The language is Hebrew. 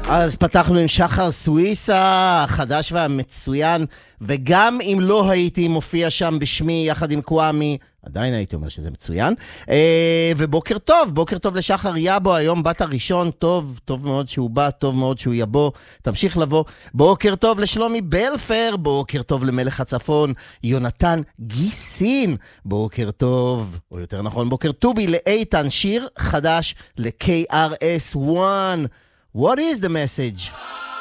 אז פתחנו עם שחר סוויסה, החדש והמצוין, וגם אם לא הייתי מופיע שם בשמי יחד עם קוואמי, עדיין הייתי אומר שזה מצוין. ובוקר טוב לשחר יבו, היום בת הראשון, טוב מאוד שהוא בא, טוב מאוד שהוא יבוא, תמשיך לבוא. בוקר טוב לשלומי בלפר, בוקר טוב למלך הצפון, יונתן גיסין, בוקר טוב, או יותר נכון, בוקר טובי לאיתן, שיר חדש ל-KRS-One. What is the message?